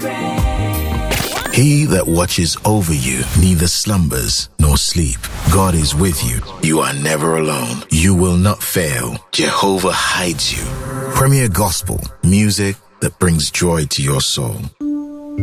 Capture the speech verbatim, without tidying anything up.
He that watches over you neither slumbers nor sleep. God is with you. You are never alone. You will not fail. Jehovah hides you. Premier Gospel, music that brings joy to your soul.